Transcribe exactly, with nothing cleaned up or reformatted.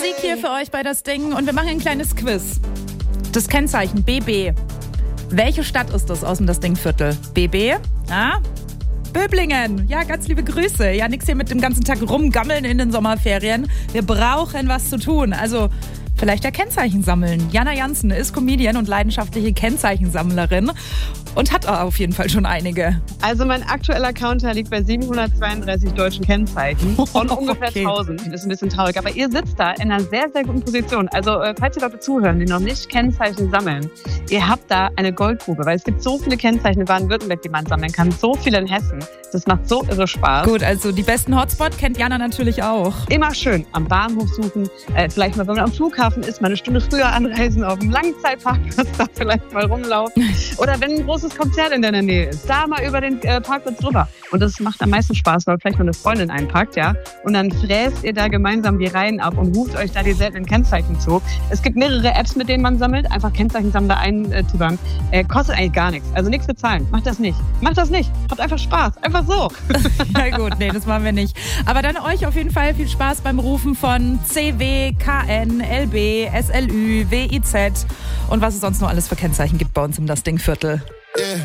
Musik hier für euch bei das Ding und wir machen ein kleines Quiz. Das Kennzeichen B B. Welche Stadt ist das aus dem Das Ding-Viertel? B B? Ja? Böblingen. Ja, ganz liebe Grüße. Ja, nix hier mit dem ganzen Tag rumgammeln in den Sommerferien. Wir brauchen was zu tun. Also vielleicht ja Kennzeichen sammeln. Jana Jansen ist Comedian und leidenschaftliche Kennzeichensammlerin und hat auf jeden Fall schon einige. Also mein aktueller Counter liegt bei siebenhundertzweiunddreißig deutschen Kennzeichen von ungefähr okay. tausend. Das ist ein bisschen traurig, aber ihr sitzt da in einer sehr, sehr guten Position. Also falls ihr Leute zuhören, die noch nicht Kennzeichen sammeln, ihr habt da eine Goldgrube, weil es gibt so viele Kennzeichen in Baden-Württemberg, die man sammeln kann, so viele in Hessen. Das macht so irre Spaß. Gut, also die besten Hotspots kennt Jana natürlich auch. Immer schön am Bahnhof suchen, äh, vielleicht mal, wenn man am Flughafen ist, mal eine Stunde früher anreisen, auf dem Langzeitparkplatz da vielleicht mal rumlaufen. Oder wenn ein großes Konzert in deiner Nähe ist, da mal über den äh, Parkplatz drüber. Und das macht am meisten Spaß, weil vielleicht noch eine Freundin einpackt, ja. Und dann fräst ihr da gemeinsam die Reihen ab und ruft euch da die seltenen Kennzeichen zu. Es gibt mehrere Apps, mit denen man sammelt. Einfach Kennzeichensammler eintippern. Äh, kostet eigentlich gar nichts. Also nichts bezahlen. Macht das nicht. Macht das nicht. Habt einfach Spaß. Einfach so. Ja gut, nee, das machen wir nicht. Aber dann euch auf jeden Fall viel Spaß beim Rufen von C W, K N, L B, S L Ü, W I Z und was es sonst noch alles für Kennzeichen gibt bei uns im Das Ding Viertel.